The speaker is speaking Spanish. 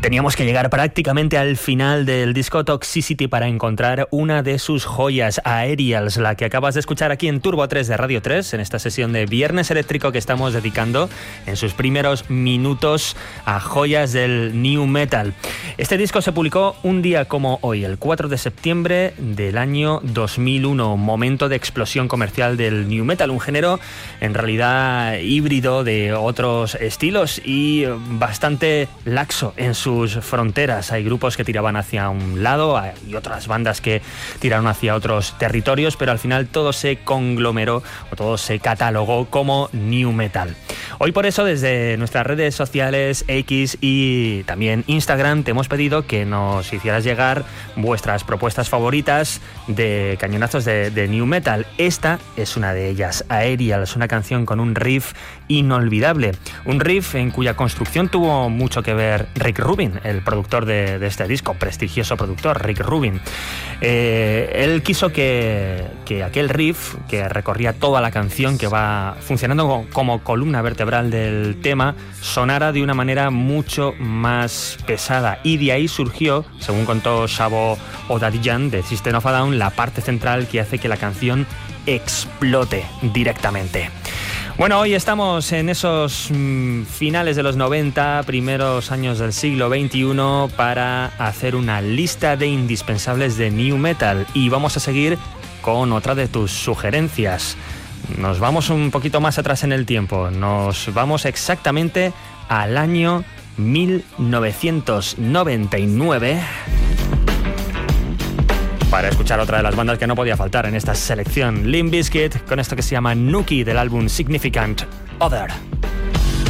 Teníamos que llegar prácticamente al final del disco Toxicity para encontrar una de sus joyas, Aerials, la que acabas de escuchar aquí en Turbo 3 de Radio 3, en esta sesión de Viernes Eléctrico que estamos dedicando en sus primeros minutos a joyas del New Metal. Este disco se publicó un día como hoy, el 4 de septiembre del año 2001, momento de explosión comercial del New Metal, un género en realidad híbrido de otros estilos y bastante laxo en sus fronteras. Hay grupos que tiraban hacia un lado y otras bandas que tiraron hacia otros territorios, pero al final todo se conglomeró o todo se catalogó como New Metal. Hoy por eso desde nuestras redes sociales X y también Instagram te hemos pedido que nos hicieras llegar vuestras propuestas favoritas de cañonazos de New Metal. Esta es una de ellas, Aerials, una canción con un riff inolvidable, un riff en cuya construcción tuvo mucho que ver Rick Rubin, el productor de este disco, prestigioso productor Rick Rubin. Él quiso que aquel riff que recorría toda la canción, que va funcionando como columna vertebral del tema, sonara de una manera mucho más pesada, y de ahí surgió, según contó Shavo Odadjian de System of a Down, la parte central que hace que la canción explote directamente. Bueno, hoy estamos en esos finales de los 90, primeros años del siglo XXI, para hacer una lista de indispensables de New Metal, y vamos a seguir con otra de tus sugerencias. Nos vamos un poquito más atrás en el tiempo, nos vamos exactamente al año 1999 para escuchar otra de las bandas que no podía faltar en esta selección, Limp Bizkit, con esto que se llama Nookie del álbum Significant Other.